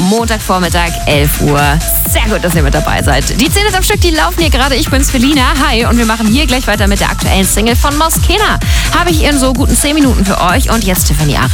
Montagvormittag, 11 Uhr. Sehr gut, dass ihr mit dabei seid. Die 10 ist am Stück, die laufen hier gerade. Ich bin's, Felina. Hi. Und wir machen hier gleich weiter mit der aktuellen Single von Moskena. Habe ich in so guten 10 Minuten für euch. Und jetzt Tiffany Arendt.